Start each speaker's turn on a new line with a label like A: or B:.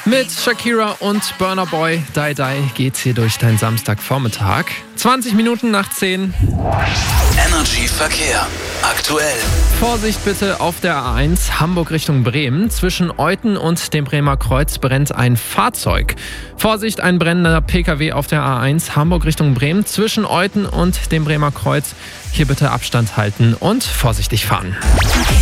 A: Mit Shakira und Burna Boy, Die Die, geht's hier durch deinen Samstagvormittag. 20 Minuten nach 10.
B: Energy Verkehr. Aktuell.
A: Vorsicht bitte auf der A1 Hamburg Richtung Bremen. Zwischen Euthen und dem Bremer Kreuz brennt ein Fahrzeug. Vorsicht, ein brennender PKW auf der A1 Hamburg Richtung Bremen. Zwischen Euthen und dem Bremer Kreuz. Hier bitte Abstand halten und vorsichtig fahren.